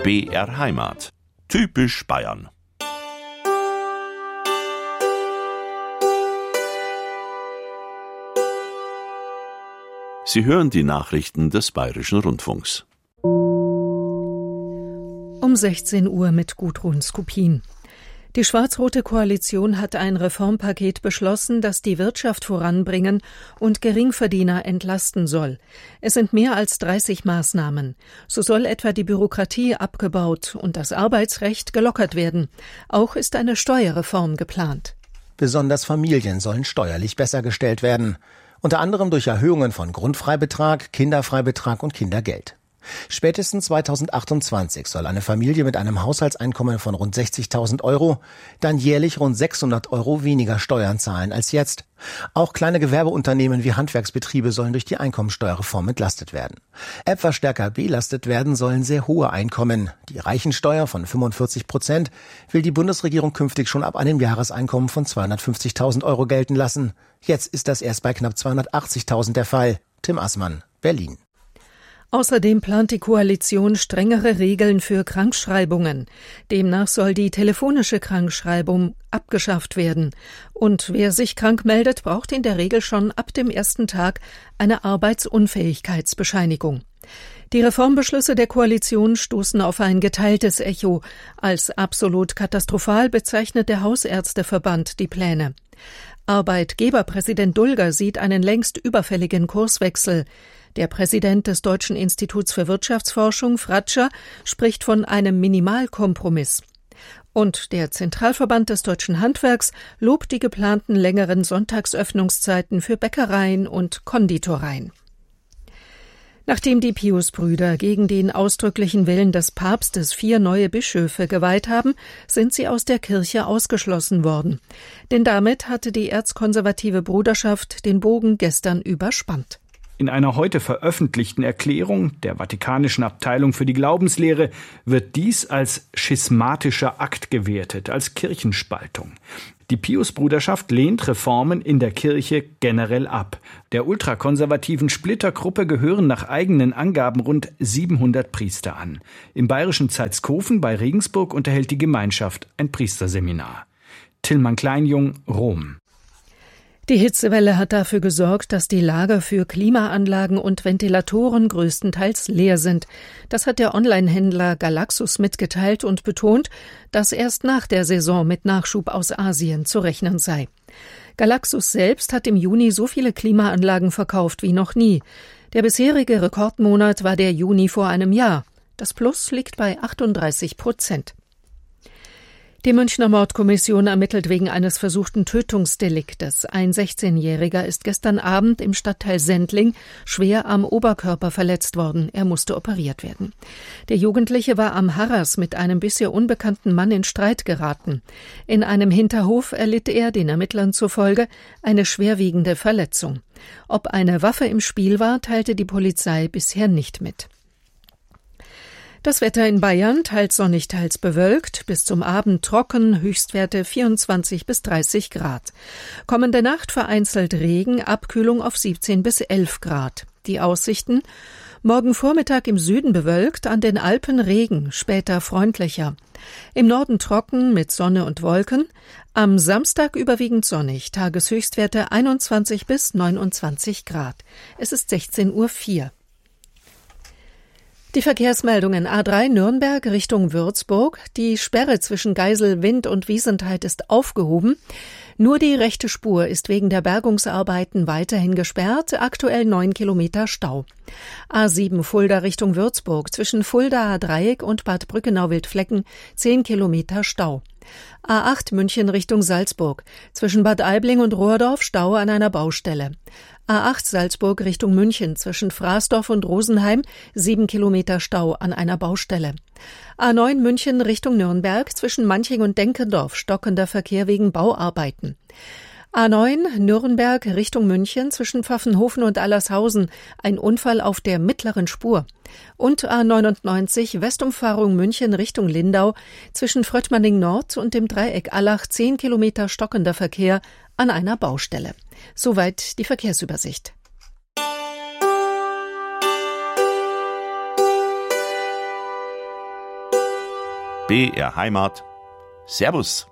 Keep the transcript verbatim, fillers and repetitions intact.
B R Heimat. Typisch Bayern. Sie hören die Nachrichten des Bayerischen Rundfunks. Um sechzehn Uhr mit Gudrun Skupin. Die schwarz-rote Koalition hat ein Reformpaket beschlossen, das die Wirtschaft voranbringen und Geringverdiener entlasten soll. Es sind mehr als dreißig Maßnahmen. So soll etwa die Bürokratie abgebaut und das Arbeitsrecht gelockert werden. Auch ist eine Steuerreform geplant. Besonders Familien sollen steuerlich besser gestellt werden. Unter anderem durch Erhöhungen von Grundfreibetrag, Kinderfreibetrag und Kindergeld. Spätestens zweitausendachtundzwanzig soll eine Familie mit einem Haushaltseinkommen von rund sechzigtausend Euro dann jährlich rund sechshundert Euro weniger Steuern zahlen als jetzt. Auch kleine Gewerbeunternehmen wie Handwerksbetriebe sollen durch die Einkommensteuerreform entlastet werden. Etwas stärker belastet werden sollen sehr hohe Einkommen. Die Reichensteuer von fünfundvierzig Prozent will die Bundesregierung künftig schon ab einem Jahreseinkommen von zweihundertfünfzigtausend Euro gelten lassen. Jetzt ist das erst bei knapp zweihundertachtzigtausend der Fall. Tim Assmann, Berlin. Außerdem plant die Koalition strengere Regeln für Krankschreibungen. Demnach soll die telefonische Krankschreibung abgeschafft werden. Und wer sich krank meldet, braucht in der Regel schon ab dem ersten Tag eine Arbeitsunfähigkeitsbescheinigung. Die Reformbeschlüsse der Koalition stoßen auf ein geteiltes Echo. Als absolut katastrophal bezeichnet der Hausärzteverband die Pläne. Arbeitgeberpräsident Dulger sieht einen längst überfälligen Kurswechsel. Der Präsident des Deutschen Instituts für Wirtschaftsforschung, Fratscher, spricht von einem Minimalkompromiss. Und der Zentralverband des deutschen Handwerks lobt die geplanten längeren Sonntagsöffnungszeiten für Bäckereien und Konditoreien. Nachdem die Pius-Brüder gegen den ausdrücklichen Willen des Papstes vier neue Bischöfe geweiht haben, sind sie aus der Kirche ausgeschlossen worden. Denn damit hatte die erzkonservative Bruderschaft den Bogen gestern überspannt. In einer heute veröffentlichten Erklärung der Vatikanischen Abteilung für die Glaubenslehre wird dies als schismatischer Akt gewertet, als Kirchenspaltung. Die Pius-Bruderschaft lehnt Reformen in der Kirche generell ab. Der ultrakonservativen Splittergruppe gehören nach eigenen Angaben rund siebenhundert Priester an. Im bayerischen Zeitskofen bei Regensburg unterhält die Gemeinschaft ein Priesterseminar. Tillmann Kleinjung, Rom. Die Hitzewelle hat dafür gesorgt, dass die Lager für Klimaanlagen und Ventilatoren größtenteils leer sind. Das hat der Online-Händler Galaxus mitgeteilt und betont, dass erst nach der Saison mit Nachschub aus Asien zu rechnen sei. Galaxus selbst hat im Juni so viele Klimaanlagen verkauft wie noch nie. Der bisherige Rekordmonat war der Juni vor einem Jahr. Das Plus liegt bei achtunddreißig Prozent. Die Münchner Mordkommission ermittelt wegen eines versuchten Tötungsdeliktes. Ein sechzehnjähriger ist gestern Abend im Stadtteil Sendling schwer am Oberkörper verletzt worden. Er musste operiert werden. Der Jugendliche war am Harras mit einem bisher unbekannten Mann in Streit geraten. In einem Hinterhof erlitt er, den Ermittlern zufolge, eine schwerwiegende Verletzung. Ob eine Waffe im Spiel war, teilte die Polizei bisher nicht mit. Das Wetter in Bayern teils sonnig, teils bewölkt, bis zum Abend trocken, Höchstwerte vierundzwanzig bis dreißig Grad. Kommende Nacht vereinzelt Regen, Abkühlung auf siebzehn bis elf Grad. Die Aussichten: Morgen Vormittag im Süden bewölkt, an den Alpen Regen, später freundlicher. Im Norden trocken mit Sonne und Wolken. Am Samstag überwiegend sonnig, Tageshöchstwerte einundzwanzig bis neunundzwanzig Grad. Es ist sechzehn Uhr vier. Die Verkehrsmeldungen: A drei Nürnberg Richtung Würzburg. Die Sperre zwischen Geiselwind und Wiesentheit ist aufgehoben. Nur die rechte Spur ist wegen der Bergungsarbeiten weiterhin gesperrt. Aktuell neun Kilometer Stau. A sieben Fulda Richtung Würzburg. Zwischen Fuldaer Dreieck und Bad Brückenau-Wildflecken zehn Kilometer Stau. A acht München Richtung Salzburg. Zwischen Bad Aibling und Rohrdorf Stau an einer Baustelle. A acht Salzburg Richtung München, zwischen Fraßdorf und Rosenheim sieben Kilometer Stau an einer Baustelle. A neun München Richtung Nürnberg, zwischen Manching und Denkendorf stockender Verkehr wegen Bauarbeiten. A neun Nürnberg Richtung München, zwischen Pfaffenhofen und Allershausen ein Unfall auf der mittleren Spur. Und A neunundneunzig Westumfahrung München Richtung Lindau, zwischen Fröttmanning Nord und dem Dreieck Allach zehn Kilometer stockender Verkehr an einer Baustelle. Soweit die Verkehrsübersicht. B R Heimat. Servus.